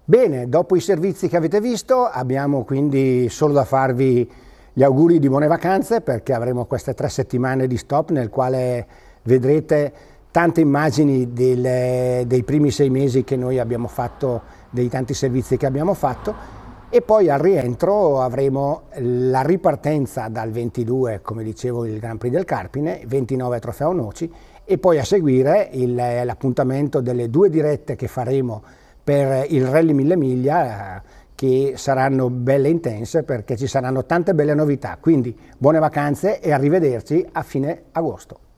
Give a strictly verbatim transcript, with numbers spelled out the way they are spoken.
Bene, dopo i servizi che avete visto abbiamo quindi solo da farvi gli auguri di buone vacanze, perché avremo queste tre settimane di stop nel quale vedrete tante immagini del, dei primi sei mesi che noi abbiamo fatto, dei tanti servizi che abbiamo fatto, e poi al rientro avremo la ripartenza dal ventidue, come dicevo, il Grand Prix del Carpine, ventinove Trofeo Noci, e poi a seguire l'appuntamento delle due dirette che faremo per il Rally Mille Miglia, eh, che saranno belle e intense perché ci saranno tante belle novità. Quindi buone vacanze e arrivederci a fine agosto.